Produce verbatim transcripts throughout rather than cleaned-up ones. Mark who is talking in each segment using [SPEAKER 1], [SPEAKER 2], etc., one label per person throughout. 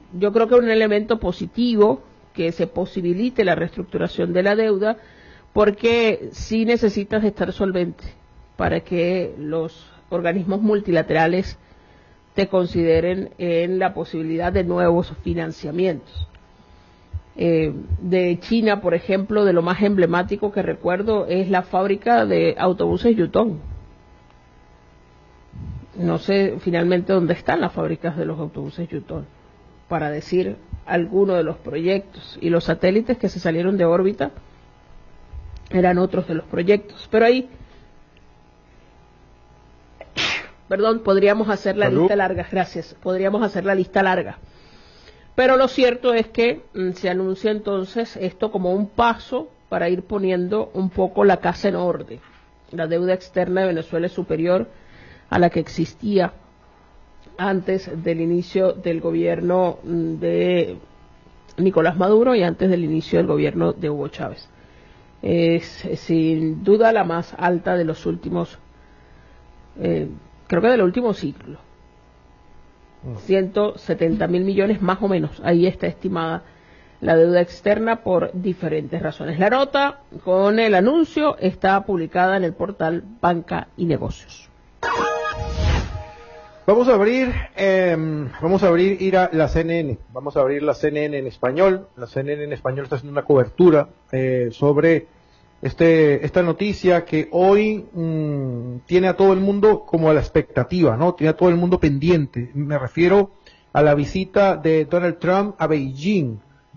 [SPEAKER 1] yo creo que es un elemento positivo que se posibilite la reestructuración de la deuda, porque sí necesitas estar solvente para que los organismos multilaterales te consideren en la posibilidad de nuevos financiamientos. Eh, de China, por ejemplo, de lo más emblemático que recuerdo es la fábrica de autobuses Yutong. No sé finalmente dónde están las fábricas de los autobuses Yutong, para decir alguno de los proyectos, y los satélites que se salieron de órbita eran otros de los proyectos, pero ahí, perdón, podríamos hacer la
[SPEAKER 2] Salud.
[SPEAKER 1] lista larga, gracias, podríamos hacer la lista larga, pero lo cierto es que mm, se anuncia entonces esto como un paso para ir poniendo un poco la casa en orden. La deuda externa de Venezuela es superior a la que existía antes del inicio del gobierno de Nicolás Maduro y antes del inicio del gobierno de Hugo Chávez. Es sin duda la más alta de los últimos, eh, creo que del último ciclo. ciento setenta mil millones más o menos, ahí está estimada la deuda externa por diferentes razones. La nota con el anuncio está publicada en el portal Banca y Negocios.
[SPEAKER 2] Vamos a abrir, eh, vamos a abrir ir a la C N N, vamos a abrir la C N N en español. La C N N en español está haciendo una cobertura eh, sobre este esta noticia que hoy mmm, tiene a todo el mundo como a la expectativa, ¿no? Tiene a todo el mundo pendiente. Me refiero a la visita de Donald Trump a Beijing,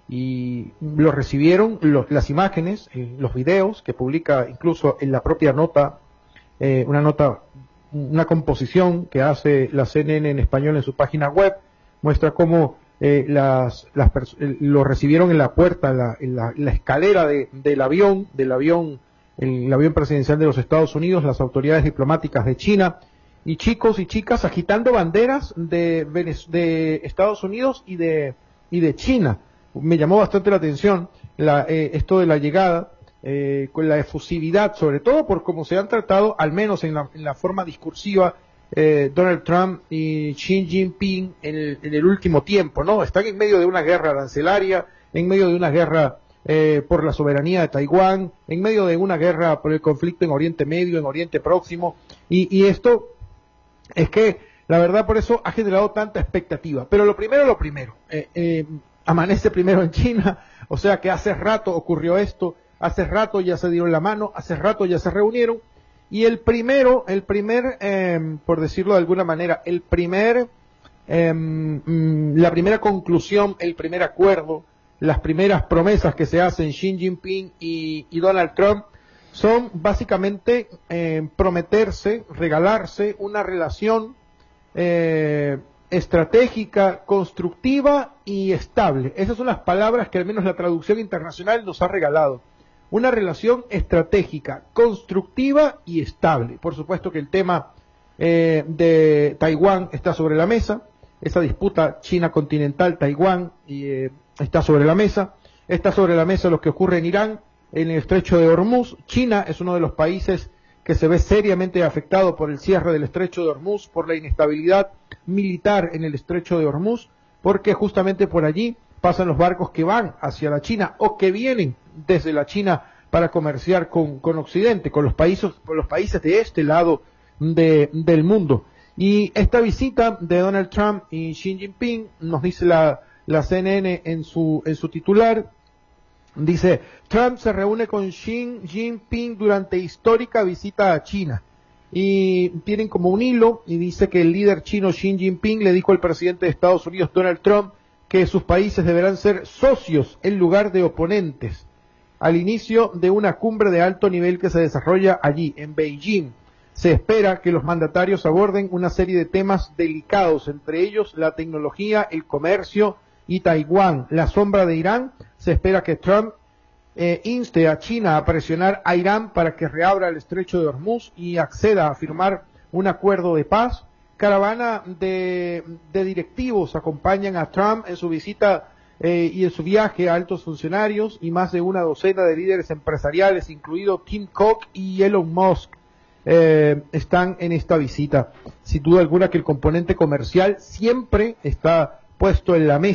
[SPEAKER 2] y lo recibieron los, las imágenes, eh, los videos que publica incluso en la propia nota, eh, una nota una composición que hace la C N N en español en su página web, muestra cómo eh, las, las lo recibieron en la puerta, en la, en la, en la escalera de, del avión, del avión, el, el avión presidencial de los Estados Unidos, las autoridades diplomáticas de China, y chicos y chicas agitando banderas de, de Estados Unidos y de, y de China. Me llamó bastante la atención la, eh, esto de la llegada, Eh, con la efusividad, sobre todo por cómo se han tratado, al menos en la, en la forma discursiva, eh, Donald Trump y Xi Jinping en el, en el último tiempo, ¿no? Están en medio de una guerra arancelaria, en medio de una guerra eh, por la soberanía de Taiwán, en medio de una guerra por el conflicto en Oriente Medio, en Oriente Próximo, y, y esto es que, la verdad, por eso ha generado tanta expectativa. Pero lo primero, lo primero, eh, eh, amanece primero en China, o sea que hace rato ocurrió esto. Hace rato ya se dieron la mano, hace rato ya se reunieron, y el primero, el primer, eh, por decirlo de alguna manera, el primer, eh, la primera conclusión, el primer acuerdo, las primeras promesas que se hacen Xi Jinping y, y Donald Trump son básicamente eh, prometerse, regalarse una relación eh, estratégica, constructiva y estable. Esas son las palabras que al menos la traducción internacional nos ha regalado. Una relación estratégica, constructiva y estable. Por supuesto que el tema eh, de Taiwán está sobre la mesa, esa disputa China continental, Taiwán, y, eh, está sobre la mesa. Está sobre la mesa lo que ocurre en Irán, en el estrecho de Hormuz. China es uno de los países que se ve seriamente afectado por el cierre del estrecho de Hormuz, por la inestabilidad militar en el estrecho de Hormuz, porque justamente por allí pasan los barcos que van hacia la China o que vienen desde la China para comerciar con, con Occidente, con los países, con los países de este lado de, del mundo. Y esta visita de Donald Trump y Xi Jinping, nos dice la, la C N N en su, en su titular, dice: Trump se reúne con Xi Jinping durante histórica visita a China. Y tienen como un hilo, y dice que el líder chino Xi Jinping le dijo al presidente de Estados Unidos, Donald Trump, que sus países deberán ser socios en lugar de oponentes, al inicio de una cumbre de alto nivel que se desarrolla allí, en Beijing. Se espera que los mandatarios aborden una serie de temas delicados, entre ellos la tecnología, el comercio y Taiwán. La sombra de Irán. Se espera que Trump eh, inste a China a presionar a Irán para que reabra el estrecho de Hormuz y acceda a firmar un acuerdo de paz. Caravana de, de directivos acompañan a Trump en su visita eh, y en su viaje a altos funcionarios, y más de una docena de líderes empresariales, incluido Tim Cook y Elon Musk, eh, están en esta visita. Sin duda alguna que el componente comercial siempre está puesto en la mesa.